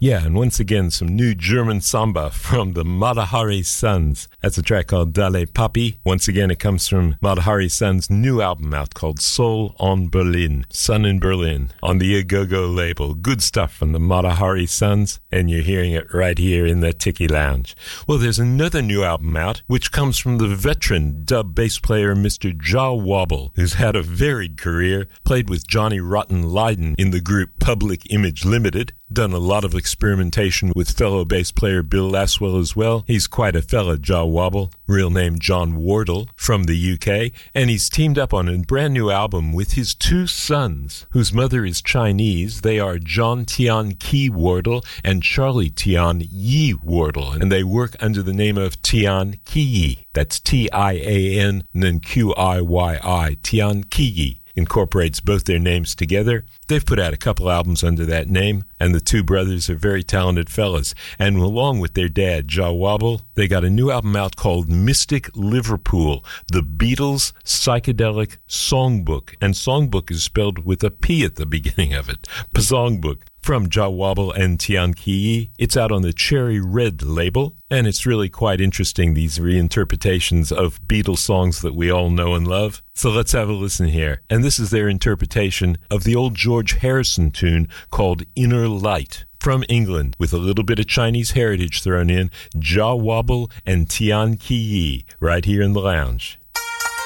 Yeah, and once again, some new German samba from the Matahari Sons. That's a track called Dale Papi. Once again, it comes from Matahari Sons' new album out called Soul on Berlin, Sun in Berlin, on the Agogo label. Good stuff from the Matahari Sons, and you're hearing it right here in the Tiki Lounge. Well, there's another new album out, which comes from the veteran dub bass player Mr. Jah Wobble, who's had a varied career, played with Johnny Rotten Lydon in the group Public Image Limited, done a lot of experimentation with fellow bass player Bill Laswell as well. He's quite a fella, Jah Wobble, real name John Wardle, from the UK, and he's teamed up on a brand new album with his two sons, whose mother is Chinese. They are John Tian Ki Wardle and Charlie Tian Yi Wardle, and they work under the name of Tian Kiyi. That's Tian and then Qiyyi, Tian Kiyi. Incorporates both their names together. They've put out a couple albums under that name, and the two brothers are very talented fellas. And along with their dad, Jah Wobble, they got a new album out called Mystic Liverpool, the Beatles Psychedelic Songbook. And songbook is spelled with a P at the beginning of it. Songbook. From Jah Wobble and Tian Kiyi. It's out on the Cherry Red label, and it's really quite interesting, these reinterpretations of Beatles songs that we all know and love. So let's have a listen here. And this is their interpretation of the old George Harrison tune called Inner Light. From England, with a little bit of Chinese heritage thrown in, Jah Wobble and Tian Kiyi, right here in the lounge.